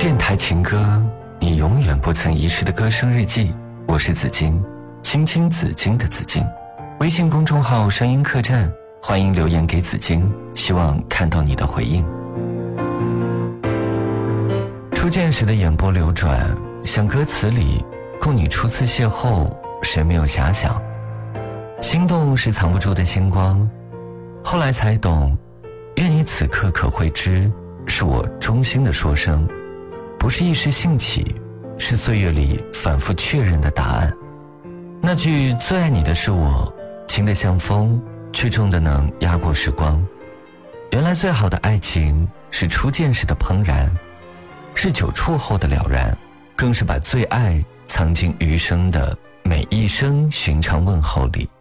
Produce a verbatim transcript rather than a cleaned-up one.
电台情歌，你永远不曾遗失的歌声日记。我是紫金，青青紫金的紫金。微信公众号声音客栈，欢迎留言给紫金，希望看到你的回应。初见时的眼波流转，像歌词里供你初次邂逅，谁没有遐想？心动是藏不住的星光，后来才懂，愿你此刻可会知，是我衷心的说声，不是一时兴起，是岁月里反复确认的答案。那句最爱你的是我，轻得像风，却重的能压过时光。原来最好的爱情是初见时的怦然，是久处后的了然，更是把最爱藏进余生的每一声寻常问候里。